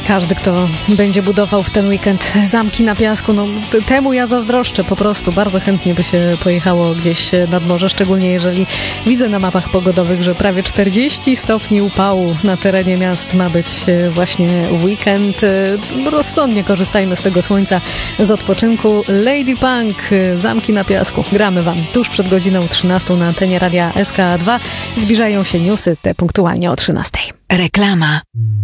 Każdy, kto będzie budował w ten weekend zamki na piasku, no temu ja zazdroszczę po prostu. Bardzo chętnie by się pojechało gdzieś nad morze, szczególnie jeżeli widzę na mapach pogodowych, że prawie 40 stopni upału na terenie miast ma być właśnie w weekend. Rozsądnie korzystajmy z tego słońca, z odpoczynku. Lady Punk, zamki na piasku. Gramy wam tuż przed godziną 13 na antenie Radia SK2. Zbliżają się newsy, te punktualnie o 13. Reklama.